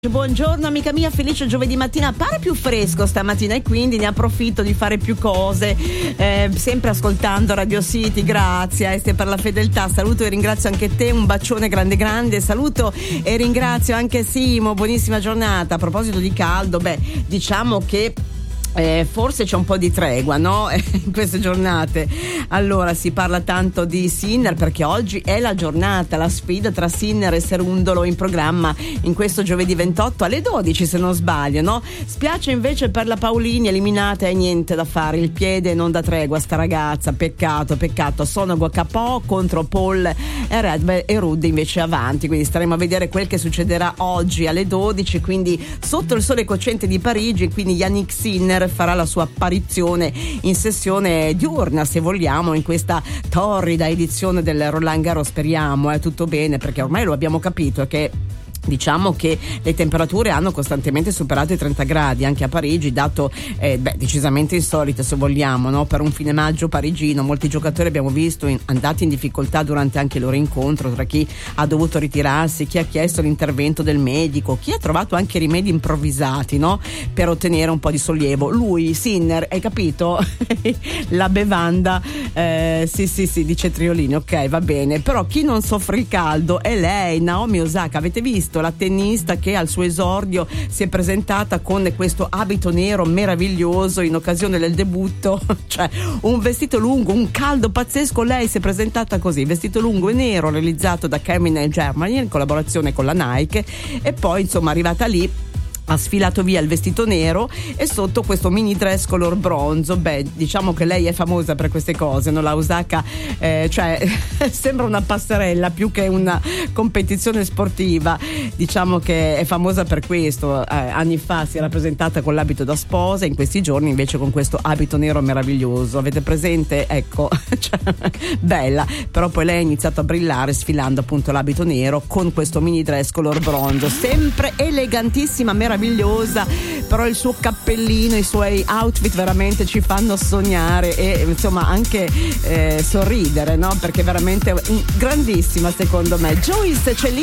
Buongiorno amica mia, felice giovedì mattina. Pare più fresco stamattina e quindi ne approfitto di fare più cose, sempre ascoltando Radio City. Grazie Este per la fedeltà, saluto e ringrazio anche te, un bacione grande, saluto e ringrazio anche Simo, buonissima giornata. A proposito di caldo, diciamo che forse c'è un po' di tregua, no? In queste giornate. Allora si parla tanto di Sinner perché oggi è la giornata, la sfida tra Sinner e Cerundolo in programma in questo giovedì 28 alle 12 se non sbaglio, no? Spiace invece per la Paolini eliminata e niente da fare, il piede non da tregua sta ragazza, peccato. Sono Guacapò contro Paul e Rudd invece avanti, quindi staremo a vedere quel che succederà oggi alle 12, quindi sotto il sole cocente di Parigi, quindi Yannick Sinner farà la sua apparizione in sessione diurna, se vogliamo, in questa torrida edizione del Roland Garros. Speriamo tutto bene, perché ormai lo abbiamo capito che diciamo che le temperature hanno costantemente superato i 30 gradi anche a Parigi, dato decisamente insolito se vogliamo, no? Per un fine maggio parigino. Molti giocatori abbiamo visto andati in difficoltà durante anche il loro incontro, tra chi ha dovuto ritirarsi, chi ha chiesto l'intervento del medico, chi ha trovato anche rimedi improvvisati, no? Per ottenere un po' di sollievo. Lui, Sinner, hai capito? La bevanda sì, dice Triolini, ok, va bene, però chi non soffre il caldo è lei, Naomi Osaka. Avete visto la tennista che al suo esordio si è presentata con questo abito nero meraviglioso in occasione del debutto, cioè un vestito lungo, un caldo pazzesco, lei si è presentata così, vestito lungo e nero realizzato da Camden Germany in collaborazione con la Nike, e poi insomma arrivata lì ha sfilato via il vestito nero e sotto questo mini dress color bronzo. Diciamo che lei è famosa per queste cose, no? La Osaka cioè sembra una passerella più che una competizione sportiva, diciamo che è famosa per questo. Anni fa si era presentata con l'abito da sposa, in questi giorni invece con questo abito nero meraviglioso, avete presente? Ecco, cioè, bella, però poi lei ha iniziato a brillare sfilando appunto l'abito nero con questo mini dress color bronzo, sempre elegantissima, meravigliosa, però il suo cappellino, i suoi outfit veramente ci fanno sognare e insomma anche sorridere, no? Perché veramente grandissima secondo me. Joyce Cellini